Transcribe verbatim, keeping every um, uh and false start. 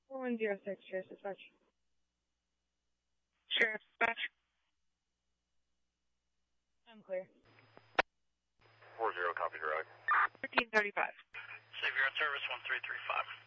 one zero six, Sheriff's Dispatch. Sheriff's Dispatch. I'm clear. four zero, copy, drug. thirteen thirty-five. Savior on service, one three three five.